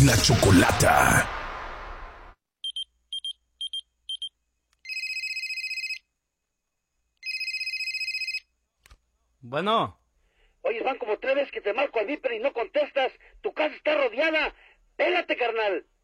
La Chocolata. Bueno. Oye, van como 3 veces que te marco al Viper y no contestas. Tu casa está rodeada. Pégate, carnal.